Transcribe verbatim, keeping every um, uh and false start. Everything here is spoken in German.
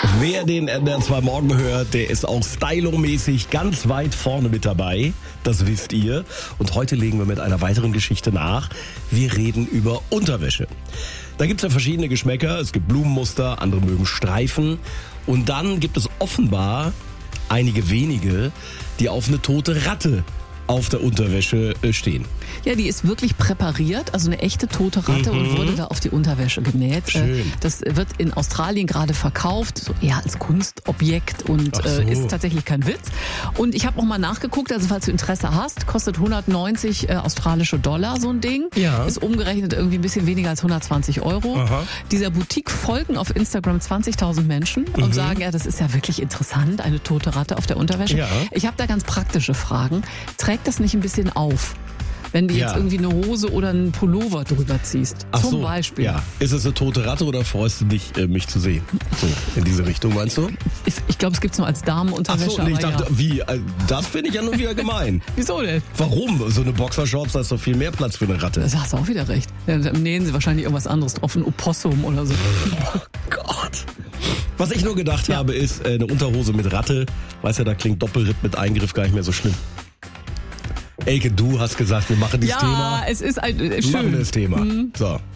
Wer den N D R zwei Morgen hört, der ist auch stylomäßig ganz weit vorne mit dabei. Das wisst ihr. Und heute legen wir mit einer weiteren Geschichte nach. Wir reden über Unterwäsche. Da gibt's ja verschiedene Geschmäcker. Es gibt Blumenmuster, andere mögen Streifen. Und dann gibt es offenbar einige wenige, die auf eine tote Ratte auf der Unterwäsche stehen. Ja, die ist wirklich präpariert, also eine echte tote Ratte, mhm. und wurde da auf die Unterwäsche genäht. Schön. Das wird in Australien gerade verkauft, so eher als Kunstobjekt und Ach so. äh, ist tatsächlich kein Witz. Und ich habe auch mal nachgeguckt, also falls du Interesse hast, kostet hundertneunzig äh, australische Dollar so ein Ding. Ja. Ist umgerechnet irgendwie ein bisschen weniger als hundertzwanzig Euro. Aha. Dieser Boutique folgen auf Instagram zwanzigtausend Menschen und Mhm. sagen, ja, das ist ja wirklich interessant, eine tote Ratte auf der Unterwäsche. Ja. Ich habe da ganz praktische Fragen. Trägt das nicht ein bisschen auf, wenn du Ja. jetzt irgendwie eine Hose oder einen Pullover drüber ziehst? Ach Zum so, Beispiel. Ja. Ist es eine tote Ratte oder freust du dich, äh, mich zu sehen? So, in diese Richtung, meinst du? Ich, ich glaube, es gibt es nur als Ach Damenunterwäsche. so, nee, ich aber dachte, ja. wie? Äh, Das finde ich ja nur wieder gemein. Wieso denn? Warum? So eine Boxershorts, da ist doch viel mehr Platz für eine Ratte. Da hast du auch wieder recht. Ja, dann nähen sie wahrscheinlich irgendwas anderes drauf, ein Opossum oder so. Oh Gott. Was ich nur gedacht Ja. habe, ist äh, eine Unterhose mit Ratte. Weißt ja, da klingt Doppelritt mit Eingriff gar nicht mehr so schlimm. Elke, du hast gesagt, wir machen dieses Ja, Thema. es ist ein, äh, Wir machen schön. das Thema. So.